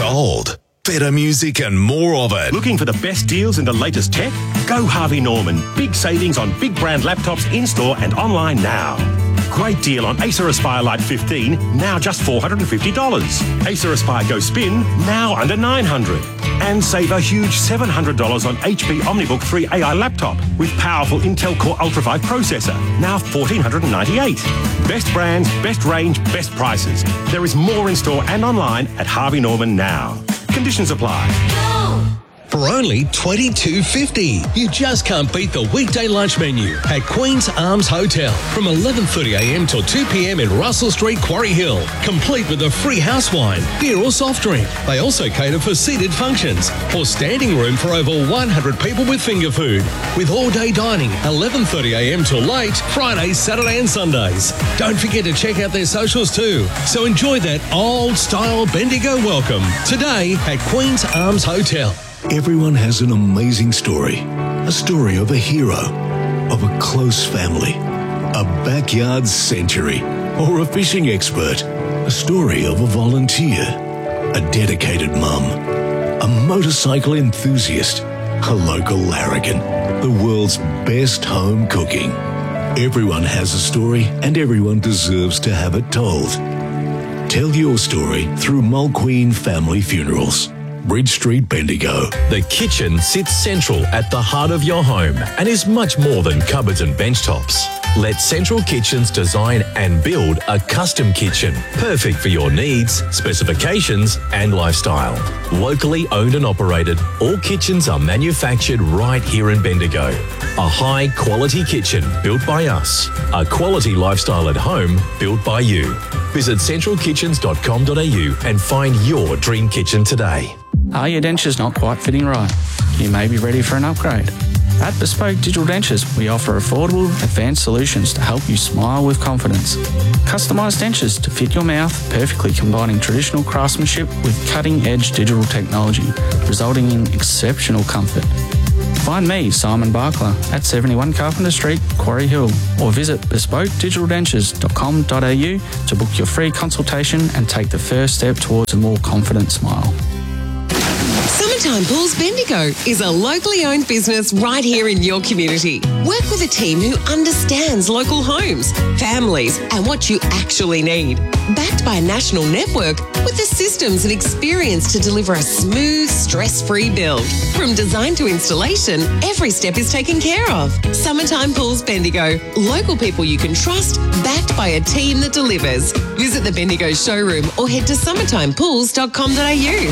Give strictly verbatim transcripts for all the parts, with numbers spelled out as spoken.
Gold. Better music and more of it. Looking for the best deals in the latest tech? Go Harvey Norman. Big savings on big brand laptops in-store and online now. Great deal on Acer Aspire Lite fifteen, now just four hundred fifty dollars. Acer Aspire Go Spin, now under nine hundred dollars. And save a huge seven hundred dollars on H P OmniBook three A I laptop with powerful Intel Core Ultra five processor, now one thousand four hundred ninety-eight dollars. Best brands, best range, best prices. There is more in store and online at Harvey Norman now. Conditions apply. For only twenty-two fifty. You just can't beat the weekday lunch menu at Queen's Arms Hotel from eleven thirty a m till two p m in Russell Street, Quarry Hill. Complete with a free house wine, beer or soft drink. They also cater for seated functions or standing room for over one hundred people with finger food. With all-day dining, eleven thirty a m till late, Fridays, Saturday and Sundays. Don't forget to check out their socials too. So enjoy that old-style Bendigo welcome today at Queen's Arms Hotel. Everyone has an amazing story. A story of a hero, of a close family, a backyard century, or a fishing expert. A story of a volunteer, a dedicated mum, a motorcycle enthusiast, a local larrikin, the world's best home cooking. Everyone has a story and everyone deserves to have it told. Tell your story through Mulqueen Family Funerals. Bridge Street, Bendigo. The kitchen sits central at the heart of your home and is much more than cupboards and bench tops. Let Central Kitchens design and build a custom kitchen, perfect for your needs, specifications and lifestyle. Locally owned and operated, all kitchens are manufactured right here in Bendigo. A high quality kitchen built by us. A quality lifestyle at home built by you. Visit central kitchens dot com dot a u and find your dream kitchen today. Are your dentures not quite fitting right? You may be ready for an upgrade. At Bespoke Digital Dentures, we offer affordable, advanced solutions to help you smile with confidence. Customised dentures to fit your mouth, perfectly combining traditional craftsmanship with cutting-edge digital technology, resulting in exceptional comfort. Find me, Simon Barkler, at seventy-one Carpenter Street, Quarry Hill, or visit bespoke digital dentures dot com dot a u to book your free consultation and take the first step towards a more confident smile. Summertime Pools Bendigo is a locally owned business right here in your community. Work with a team who understands local homes, families, and what you actually need. Backed by a national network with the systems and experience to deliver a smooth, stress-free build. From design to installation, every step is taken care of. Summertime Pools Bendigo. Local people you can trust, backed by a team that delivers. Visit the Bendigo showroom or head to summertime pools dot com dot a u.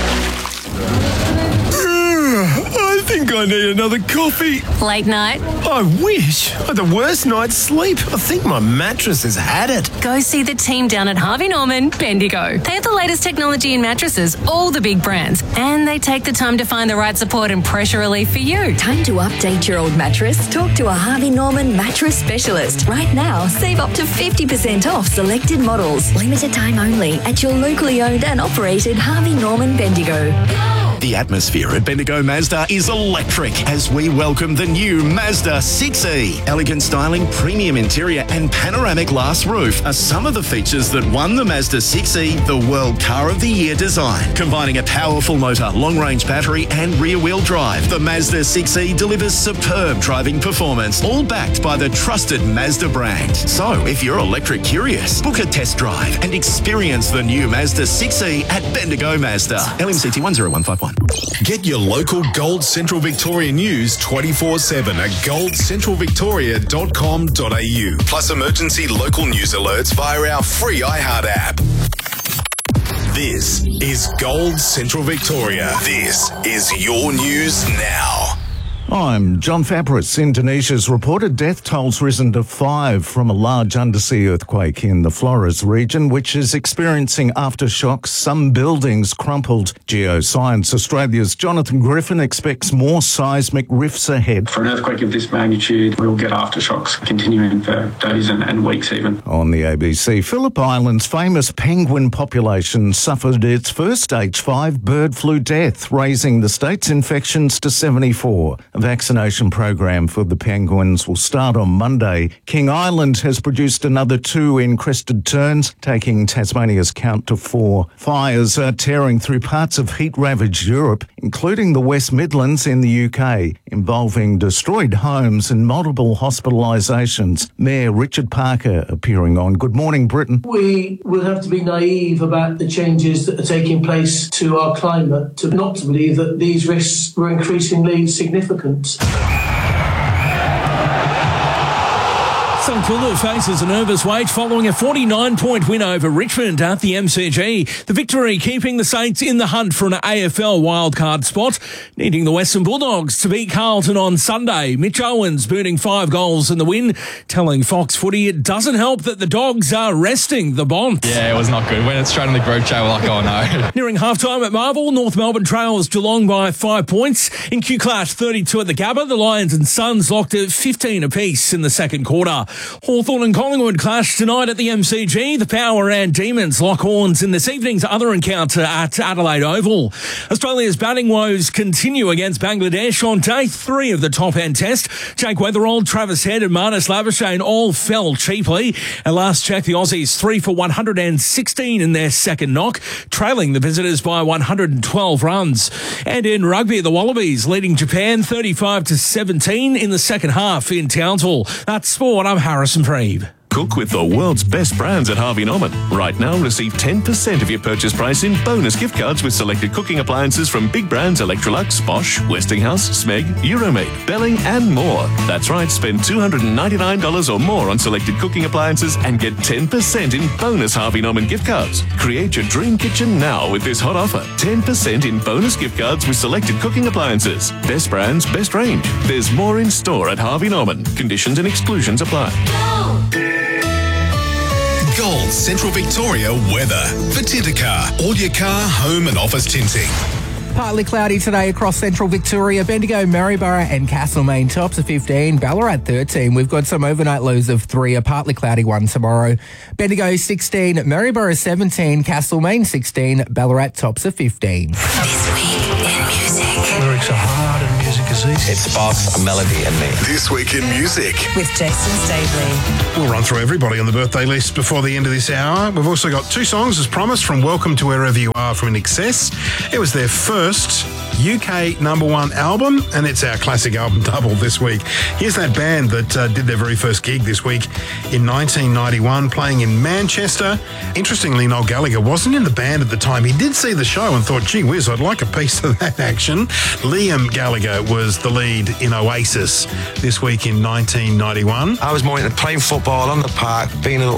I think I need another coffee. Late night? I wish. I had the worst night's sleep. I think my mattress has had it. Go see the team down at Harvey Norman, Bendigo. They have the latest technology in mattresses, all the big brands, and they take the time to find the right support and pressure relief for you. Time to update your old mattress? Talk to a Harvey Norman mattress specialist. Right now, save up to fifty percent off selected models. Limited time only at your locally owned and operated Harvey Norman Bendigo. The atmosphere at Bendigo Mazda is electric as we welcome the new Mazda six E. Elegant styling, premium interior and panoramic glass roof are some of the features that won the Mazda six E the World Car of the Year design. Combining a powerful motor, long-range battery and rear-wheel drive, the Mazda six E delivers superb driving performance, all backed by the trusted Mazda brand. So if you're electric curious, book a test drive and experience the new Mazda six E at Bendigo Mazda. L M C T one zero one five one. Get your local Gold Central Victoria news twenty-four seven at gold central victoria dot com dot a u. Plus emergency local news alerts via our free iHeart app. This is Gold Central Victoria. This is your news now. I'm John Fabris. Indonesia's reported death toll's risen to five from a large undersea earthquake in the Flores region, which is experiencing aftershocks. Some buildings crumpled. Geoscience Australia's Jonathan Griffin expects more seismic rifts ahead. For an earthquake of this magnitude, we'll get aftershocks continuing for days and, and weeks even. On the A B C, Phillip Island's famous penguin population suffered its first stage five bird flu death, raising the state's infections to seventy-four. A vaccination program for the penguins will start on Monday. King Island has produced another two in crested terns, taking Tasmania's count to four. Fires are tearing through parts of heat-ravaged Europe, including the West Midlands in the U K, involving destroyed homes and multiple hospitalisations. Mayor Richard Parker appearing on Good Morning Britain. We will have to be naive about the changes that are taking place to our climate to not to believe that these risks were increasingly significant. St Kilda faces a nervous wait following a forty-nine point win over Richmond at the M C G. The victory keeping the Saints in the hunt for an A F L wildcard spot, needing the Western Bulldogs to beat Carlton on Sunday. Mitch Owens booting five goals in the win, telling Fox Footy it doesn't help that the Dogs are resting the Bont. Yeah, it was not good. When it's straight in the group chat, we're like, oh no. Nearing halftime at Marvel, North Melbourne trails Geelong by five points. In Q-Clash thirty-two at the Gabba, the Lions and Suns locked at fifteen apiece in the second quarter. Hawthorn and Collingwood clash tonight at the M C G. The Power and Demons lock horns in this evening's other encounter at Adelaide Oval. Australia's batting woes continue against Bangladesh on day three of the top-end test. Jake Weatherald, Travis Head and Marnus Labuschagne all fell cheaply. At last check, the Aussies three for one hundred sixteen in their second knock, trailing the visitors by one hundred twelve runs. And in rugby, the Wallabies leading Japan thirty-five to seventeen in the second half in Townsville. That's sport. I'm Harrison Freeb. Cook with the world's best brands at Harvey Norman. Right now, receive ten percent of your purchase price in bonus gift cards with selected cooking appliances from big brands Electrolux, Bosch, Westinghouse, Smeg, Euromade, Belling and more. That's right, spend two hundred ninety-nine dollars or more on selected cooking appliances and get ten percent in bonus Harvey Norman gift cards. Create your dream kitchen now with this hot offer. ten percent in bonus gift cards with selected cooking appliances. Best brands, best range. There's more in store at Harvey Norman. Conditions and exclusions apply. Gold Central Victoria weather for Tintercar. All your car, home and office tinting. Partly cloudy today across central Victoria. Bendigo, Maryborough and Castlemaine tops of fifteen. Ballarat thirteen. We've got some overnight lows of three. A partly cloudy one tomorrow. Bendigo sixteen. Maryborough seventeen. Castlemaine sixteen. Ballarat tops of fifteen. This week in music. Lyrics are hard and music is easy. It sparks a melody in me. This week in music. With Jason Staveley. We'll run through everybody on the birthday list before the end of this hour. We've also got two songs, as promised, from Welcome to Wherever You Are from In Excess. It was their first U K number one album, and it's our classic album double this week. Here's that band that uh, did their very first gig this week in nineteen ninety-one, playing in Manchester. Interestingly, Noel Gallagher wasn't in the band at the time. He did see the show and thought, gee whiz, I'd like a piece of that action. Liam Gallagher was the lead in Oasis this week in nineteen ninety-one. I was more into playing football on the park, being a little